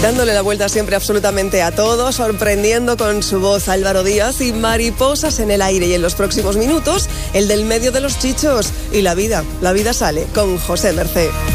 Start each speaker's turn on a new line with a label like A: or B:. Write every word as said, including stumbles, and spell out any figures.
A: dándole la vuelta siempre absolutamente a todo, sorprendiendo con su voz Álvaro Díaz y Mariposas en el aire. Y en los próximos minutos, el del medio de los chichos y la vida, la vida sale con José Mercé.